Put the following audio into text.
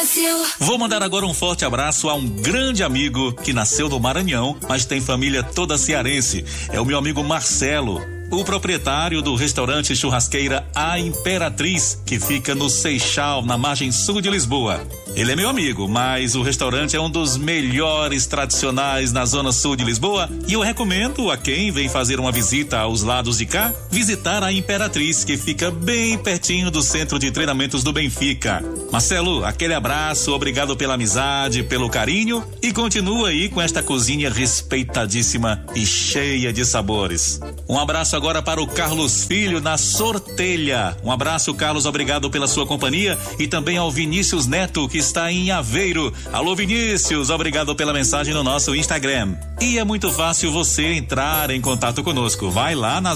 Brasil. Vou mandar agora um forte abraço a um grande amigo que nasceu no Maranhão, mas tem família toda cearense. É o meu amigo Marcelo, o proprietário do restaurante churrasqueira A Imperatriz, que fica no Seixal, na margem sul de Lisboa. Ele é meu amigo, mas o restaurante é um dos melhores tradicionais na zona sul de Lisboa e eu recomendo a quem vem fazer uma visita aos lados de cá, visitar a Imperatriz, que fica bem pertinho do centro de treinamentos do Benfica. Marcelo, aquele abraço, obrigado pela amizade, pelo carinho e continua aí com esta cozinha respeitadíssima e cheia de sabores. Um abraço agora para o Carlos Filho na Sortelha. Um abraço, Carlos, obrigado pela sua companhia e também ao Vinícius Neto, que está em Aveiro. Alô, Vinícius, obrigado pela mensagem no nosso Instagram. E é muito fácil você entrar em contato conosco. Vai lá nas